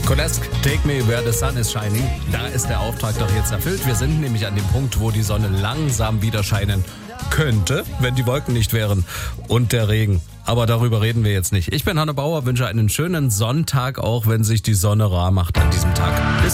Kolesk, Take Me Where the Sun is Shining. Da ist der Auftrag doch jetzt erfüllt. Wir sind nämlich an dem Punkt, wo die Sonne langsam wieder scheinen könnte, wenn die Wolken nicht wären und der Regen. Aber darüber reden wir jetzt nicht. Ich bin Hanne Bauer, wünsche einen schönen Sonntag, auch wenn sich die Sonne rar macht an diesem Tag. Bis